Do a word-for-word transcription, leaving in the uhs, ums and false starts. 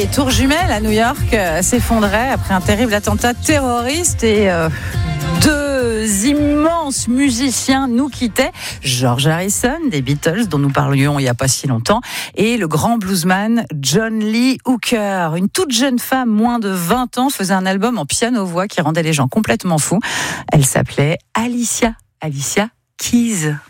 tours jumelles à New York euh, s'effondraient après un terrible attentat terroriste et euh, deux immenses musiciens nous quittaient. George Harrison des Beatles, dont nous parlions il n'y a pas si longtemps, et le grand bluesman John Lee Hooker. Une toute jeune femme, moins de vingt ans, faisait un album en piano-voix qui rendait les gens complètement fous. Elle s'appelait Alicia, Alicia Keys.